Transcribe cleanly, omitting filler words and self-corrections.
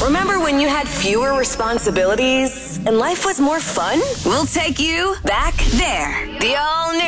Remember when you had fewer responsibilities and life was more fun? We'll take you back there. The all-new